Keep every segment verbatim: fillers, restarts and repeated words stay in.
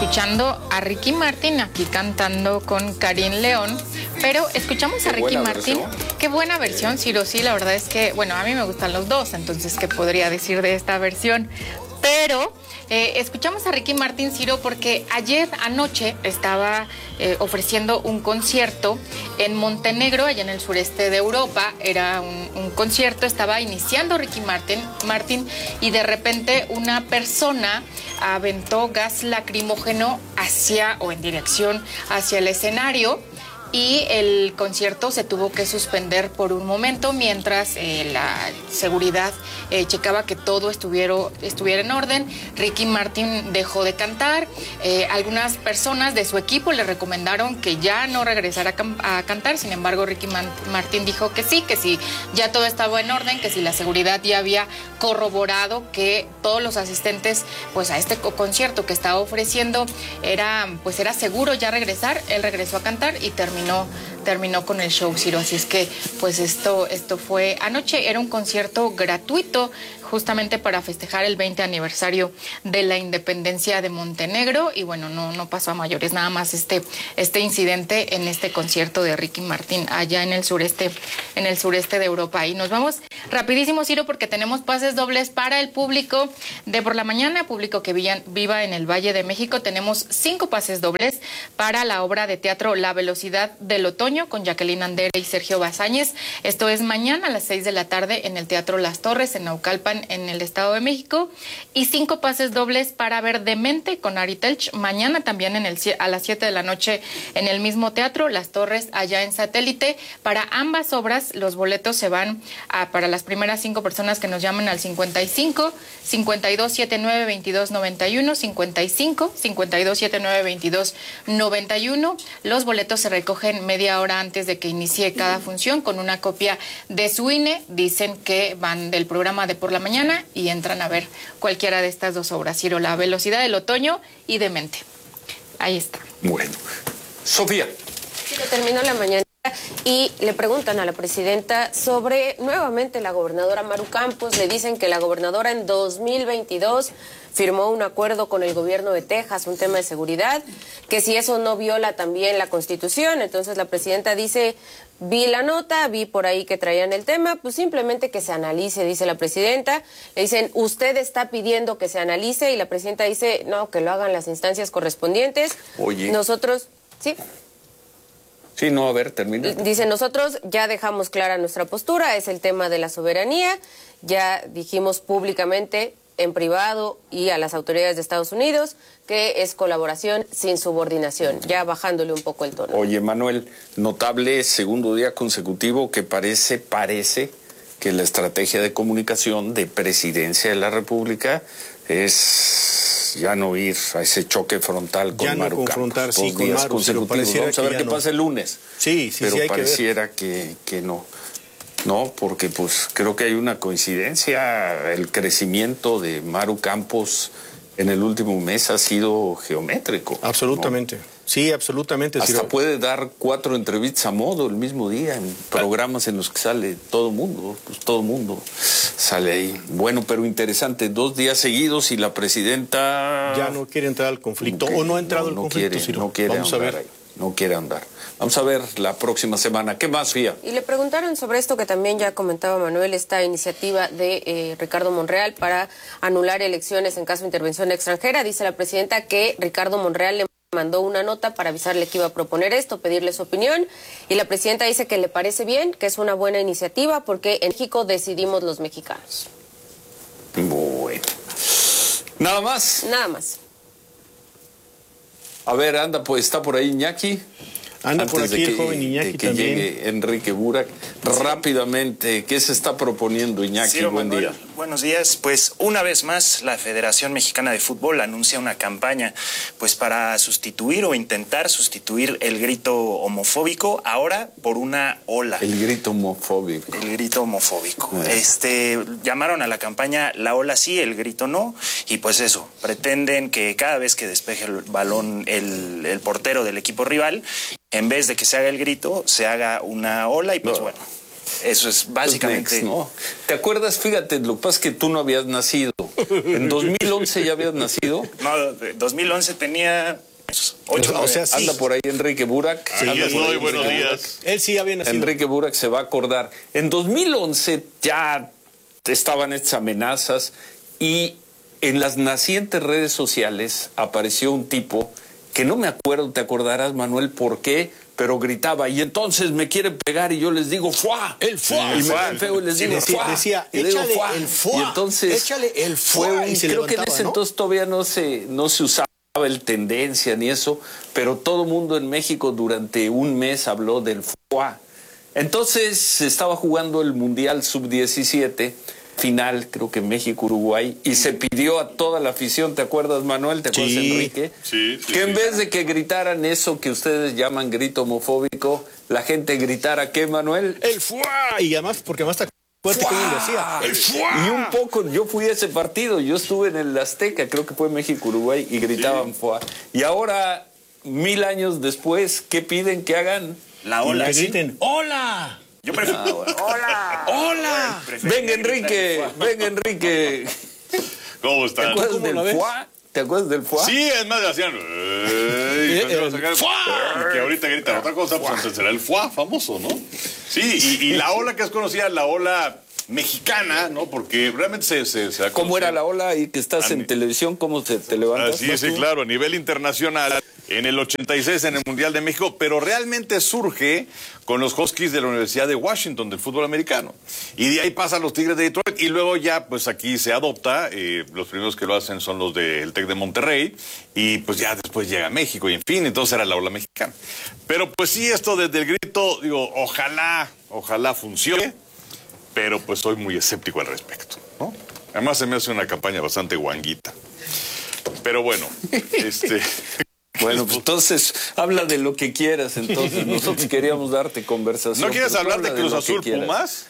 escuchando a Ricky Martin aquí cantando con Karin León, pero escuchamos a Ricky Martin. Qué buena versión, Ciro. Sí, la verdad es que, bueno, a mí me gustan los dos, entonces, ¿qué podría decir de esta versión? Pero eh, escuchamos a Ricky Martin, Ciro, porque ayer anoche estaba eh, ofreciendo un concierto en Montenegro, allá en el sureste de Europa. Era un, un concierto, estaba iniciando Ricky Martin, Martin y de repente una persona aventó gas lacrimógeno hacia o en dirección hacia el escenario. Y el concierto se tuvo que suspender por un momento mientras eh, la seguridad eh, checaba que todo estuviera, estuviera en orden. Ricky Martin dejó de cantar. Eh, algunas personas de su equipo le recomendaron que ya no regresara a, a cantar. Sin embargo, Ricky Man- Martin dijo que sí, que sí, ya todo estaba en orden, que si la seguridad ya había corroborado que todos los asistentes pues a este concierto que estaba ofreciendo era, pues era seguro ya regresar. Él regresó a cantar y terminó Terminó, terminó con el show, Ciro. Así es que, pues esto, esto fue anoche. Era un concierto gratuito justamente para festejar el veinte aniversario de la independencia de Montenegro. Y bueno, no, no pasó a mayores, nada más este, este incidente en este concierto de Ricky Martin allá en el sureste, en el sureste de Europa. Y nos vamos rapidísimo, Ciro, porque tenemos pases dobles para el público de por la mañana, público que viva en el Valle de México. Tenemos cinco pases dobles para la obra de teatro La Velocidad del Otoño con Jacqueline Andere y Sergio Bazáñez. Esto es mañana a las seis de la tarde en el Teatro Las Torres en Naucalpan, en el Estado de México. Y cinco pases dobles para ver Demente con Ari Telch mañana también en el, a las siete de la noche en el mismo teatro Las Torres allá en Satélite. Para ambas obras los boletos se van a, para las primeras cinco personas que nos llamen al cincuenta y cinco, cincuenta y dos setenta y nueve, veintidós noventa y uno, cincuenta y cinco, cincuenta y dos setenta y nueve, veintidós noventa y uno. Los boletos se recogen media hora antes de que inicie cada función con una copia de su I N E. Dicen que van del programa de por la mañana y entran a ver cualquiera de estas dos obras, Ciro, La Velocidad del Otoño y Demente. Ahí está. Bueno. Sofía. Sí, terminó la mañana y le preguntan a la presidenta sobre nuevamente la gobernadora Maru Campos. Le dicen que la gobernadora en dos mil veintidós firmó un acuerdo con el gobierno de Texas, un tema de seguridad, que si eso no viola también la Constitución. Entonces la presidenta dice, vi la nota, vi por ahí que traían el tema, pues simplemente que se analice, dice la presidenta. Le dicen, usted está pidiendo que se analice, y la presidenta dice, no, que lo hagan las instancias correspondientes. Oye. Nosotros, sí. Sí, no, a ver, termina. Dice, nosotros ya dejamos clara nuestra postura, es el tema de la soberanía, ya dijimos públicamente, en privado y a las autoridades de Estados Unidos, que es colaboración sin subordinación, ya bajándole un poco el tono. Oye, Manuel, notable segundo día consecutivo que parece, parece que la estrategia de comunicación de Presidencia de la República es ya no ir a ese choque frontal con ya no Maru confrontar, Campos. sí, con Maru, consecutivos. Vamos a ver qué no. pasa el lunes. Sí, sí, pero sí, hay pareciera que, ver. que, que no. No, porque pues creo que hay una coincidencia. El crecimiento de Maru Campos en el último mes ha sido geométrico. Absolutamente. ¿No? Sí, absolutamente. Hasta Ciro. puede dar cuatro entrevistas a modo el mismo día en programas en los que sale todo mundo, pues todo mundo sale ahí. Bueno, pero interesante, dos días seguidos y la presidenta ya no quiere entrar al conflicto, no quiere, o no ha entrado no, al no conflicto, quiere, Ciro. no quiere Vamos andar a ver. ahí, no quiere andar. Vamos a ver la próxima semana. ¿Qué más, Fía? Y le preguntaron sobre esto que también ya comentaba Manuel, esta iniciativa de eh, Ricardo Monreal para anular elecciones en caso de intervención extranjera. Dice la presidenta que Ricardo Monreal le mandó una nota para avisarle que iba a proponer esto, pedirle su opinión, y la presidenta dice que le parece bien, que es una buena iniciativa porque en México decidimos los mexicanos. Bueno. ¿Nada más? Nada más. A ver, anda, pues está por ahí Iñaki. Anda Antes por aquí de que, el joven Iñaki de que también. llegue Enrique Burak. Rápidamente, ¿qué se está proponiendo, Iñaki? Ciro, Buen Manuel, día. Buenos días. Pues una vez más la Federación Mexicana de Fútbol anuncia una campaña pues para sustituir o intentar sustituir el grito homofóbico ahora por una ola. El grito homofóbico. El grito homofóbico. Ah. Este, llamaron a la campaña la ola sí, el grito no, y pues eso, pretenden que cada vez que despeje el balón el, el portero del equipo rival, en vez de que se haga el grito, se haga una ola y pues no. bueno. Eso es básicamente... Next, ¿no? ¿Te acuerdas? Fíjate, lo que pasa es que tú no habías nacido. ¿En dos mil once ya habías nacido? No, dos mil once tenía ocho. O sea, sí. Anda por ahí Enrique Burak. Sí, Anda por ahí buenos Enrique días. Burak. Él sí había nacido. Enrique Burak se va a acordar. En dos mil once ya estaban estas amenazas y en las nacientes redes sociales apareció un tipo que no me acuerdo, te acordarás, Manuel, por qué, pero gritaba, y entonces me quiere pegar y yo les digo, ¡fuá! El fuá. Y me ven feo y les Sí, digo, decía, ¡fuá! decía, Y digo, échale ¡fuá! el fuá. Y entonces Échale el fuá. fue un- Y se creo que en levantaba, ese ¿no? entonces todavía no se, no se usaba el tendencia ni eso, pero todo mundo en México durante un mes habló del fuá. Entonces se estaba jugando el Mundial sub diecisiete, final, creo que México-Uruguay, y se pidió a toda la afición, ¿te acuerdas, Manuel? ¿Te acuerdas, Sí. Enrique? Sí, sí, que en sí. vez de que gritaran eso que ustedes llaman grito homofóbico, la gente gritara, ¿qué, Manuel? El fuá. Y además, porque además está fuerte como lo decía. El fuá. Y un poco, yo fui a ese partido, yo estuve en el Azteca, creo que fue México-Uruguay, y gritaban fuá. Y ahora, mil años después, ¿qué piden que hagan? La Y ola. que ¿sí? griten, ¡hola! Yo prefiero... ¡Hola! ¡Hola! Preferiría Venga, Enrique, gritar fuá. venga, Enrique. ¿Cómo ¿Te están? acuerdas ¿Cómo del la ves? fuá? ¿Te acuerdas del fuá? Sí, es más, hacían... "Ey", Eh, cuando sacaban- ¡fuá! que ahorita gritan otra cosa, pues entonces será el fuá famoso, ¿no? Sí, y, y la ola que es conocida, la ola mexicana, ¿no? Porque realmente se, se, se da a ¿Cómo conocer. era la ola y que estás A en mí- televisión? ¿Cómo te, te levantas? Así es, sí, claro, a nivel internacional, en el ochenta y seis en el Mundial de México, pero realmente surge con los Huskies de la Universidad de Washington, del fútbol americano. Y de ahí pasan los Tigres de Detroit, y luego ya, pues aquí se adopta, eh, los primeros que lo hacen son los del Tec de Monterrey, y pues ya después llega México, y en fin, entonces era la ola mexicana. Pero pues sí, esto desde el grito, digo, ojalá, ojalá funcione, pero pues soy muy escéptico al respecto, ¿no? Además se me hace una campaña bastante guanguita. Pero bueno, este... Bueno, pues entonces habla de lo que quieras. Entonces nosotros queríamos darte conversación. ¿No quieres pero tú hablar de habla Cruz lo que Azul quieras. Pumas?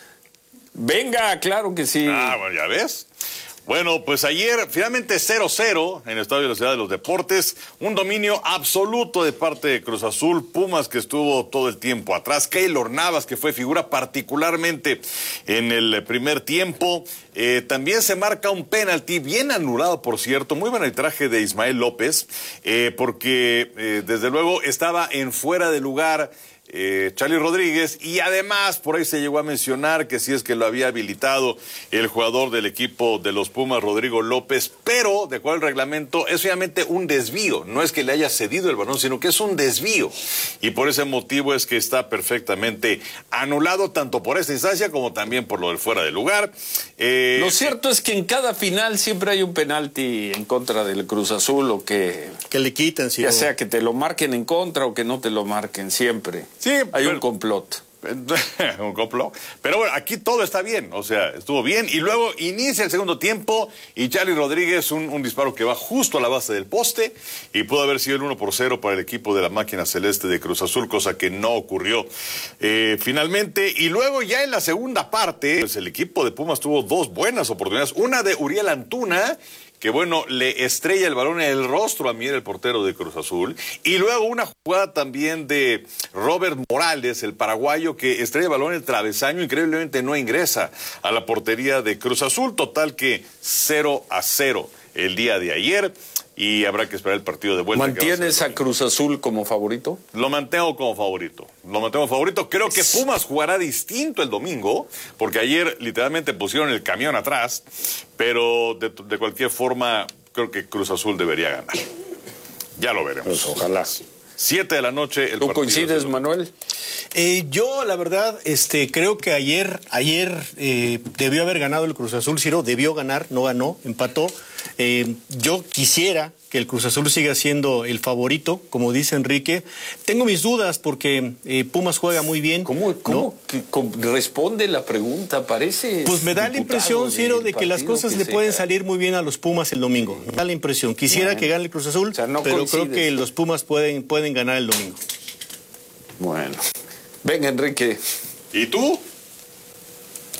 Venga, claro que sí. Ah, bueno, ya ves. Bueno, pues ayer finalmente cero cero en el Estadio de la Ciudad de los Deportes, un dominio absoluto de parte de Cruz Azul, Pumas que estuvo todo el tiempo atrás, Keylor Navas que fue figura particularmente en el primer tiempo, eh, también se marca un penalti bien anulado, por cierto, muy buen arbitraje de Ismael López, eh, porque eh, desde luego estaba en fuera de lugar Eh, Charlie Rodríguez, y además por ahí se llegó a mencionar que si es que lo había habilitado el jugador del equipo de los Pumas, Rodrigo López, pero de acuerdo al reglamento es obviamente un desvío, no es que le haya cedido el balón, sino que es un desvío, y por ese motivo es que está perfectamente anulado tanto por esta instancia como también por lo del fuera de lugar. Eh, Lo cierto es que en cada final siempre hay un penalti en contra del Cruz Azul, o que Que le quitan, sí. ya sea que te lo marquen en contra o que no te lo marquen, siempre. Sí, hay pero- un complot. un complot. Pero bueno, aquí todo está bien, o sea, estuvo bien. Y luego inicia el segundo tiempo y Charlie Rodríguez, un, un disparo que va justo a la base del poste, y pudo haber sido el uno por cero para el equipo de la máquina celeste de Cruz Azul, cosa que no ocurrió eh, finalmente. Y luego ya en la segunda parte, pues el equipo de Pumas tuvo dos buenas oportunidades. Una de Uriel Antuna, que bueno, le estrella el balón en el rostro a Mier, el portero de Cruz Azul, y luego una jugada también de Robert Morales, el paraguayo, que estrella el balón en el travesaño, increíblemente no ingresa a la portería de Cruz Azul, total que cero a cero el día de ayer, y habrá que esperar el partido de vuelta. ¿Mantienes a Cruz Azul como favorito? Lo mantengo como favorito, lo mantengo como favorito. Creo que Pumas jugará distinto el domingo, porque ayer literalmente pusieron el camión atrás, pero de, de cualquier forma creo que Cruz Azul debería ganar. Ya lo veremos. Pues ojalá. Siete de la noche el ¿Tú partido coincides, de- Manuel? Eh, yo, la verdad, este, creo que ayer, ayer eh, debió haber ganado el Cruz Azul, Ciro, debió ganar, no ganó, empató. Eh, yo quisiera que el Cruz Azul siga siendo el favorito, como dice Enrique. Tengo mis dudas porque eh, Pumas juega muy bien. ¿Cómo, cómo ¿no? que- cómo responde la pregunta? Parece. Pues me da la impresión, Ciro, de que las cosas le pueden salir. salir muy bien a los Pumas el domingo. Me da la impresión. Quisiera Bueno. que gane el Cruz Azul, O sea, no pero coincides. creo que los Pumas pueden, pueden ganar el domingo. Bueno. Venga, Enrique. ¿Y tú?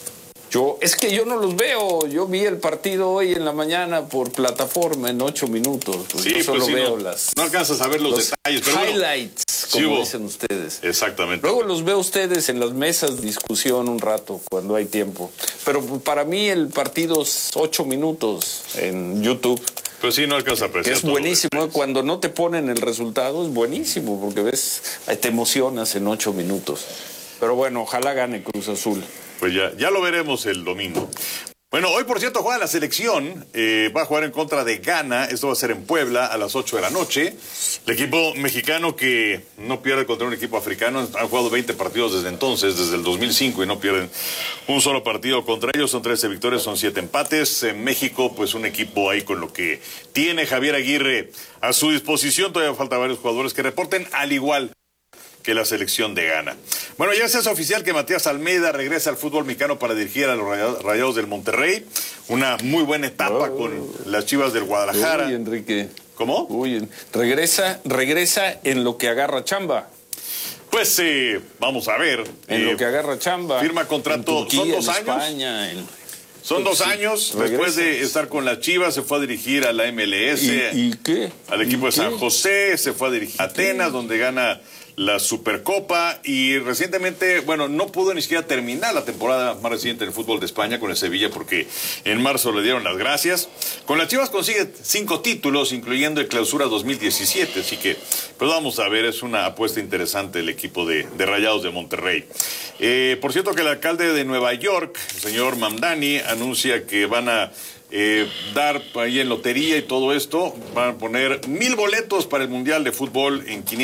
Yo, es que yo no los veo. Yo vi el partido hoy en la mañana por plataforma en ocho minutos. Pues sí, yo solo pues sí, veo no, las. no alcanzas a ver los, los detalles, pero highlights, bueno, como sí, dicen ustedes. Exactamente. Luego los veo ustedes en las mesas de discusión un rato cuando hay tiempo. Pero para mí el partido es ocho minutos en YouTube. Pues sí, no alcanza a apreciar. Que es buenísimo, ¿eh? Cuando no te ponen el resultado es buenísimo, porque ves, te emocionas en ocho minutos. Pero bueno, ojalá gane Cruz Azul. Pues ya, ya lo veremos el domingo. Bueno, hoy por cierto juega la selección, eh, va a jugar en contra de Ghana, esto va a ser en Puebla a las ocho de la noche. El equipo mexicano que no pierde contra un equipo africano, han jugado veinte partidos desde entonces, desde el dos mil cinco, y no pierden un solo partido contra ellos, son trece victorias, son siete empates. En México, pues un equipo ahí con lo que tiene Javier Aguirre a su disposición, todavía falta varios jugadores que reporten, al igual que la selección de Ghana. Bueno, ya se hace oficial que Matías Almeida regresa al fútbol mexicano para dirigir a los Rayados del Monterrey. Una muy buena etapa oh. con las Chivas del Guadalajara. Uy, Enrique. ¿Cómo? Uy, regresa, regresa en lo que agarra chamba. Pues eh, vamos a ver. En eh, lo que agarra chamba. Firma contrato, Turquía, son dos en años. España, en... Son dos años, regresa. Después de estar con las Chivas, se fue a dirigir a la M L S. ¿Y, y qué? Al equipo ¿Y de San qué? José, se fue a dirigir a Atenas, donde gana la Supercopa, y recientemente, bueno, no pudo ni siquiera terminar la temporada más reciente del fútbol de España con el Sevilla, porque en marzo le dieron las gracias. Con las Chivas consigue cinco títulos, incluyendo el Clausura dos mil diecisiete, así que, pues vamos a ver, es una apuesta interesante el equipo de, de Rayados de Monterrey. Eh, por cierto que el alcalde de Nueva York, el señor Mamdani, anuncia que van a Eh, dar ahí en lotería y todo esto, van a poner mil boletos para el Mundial de Fútbol en quinientos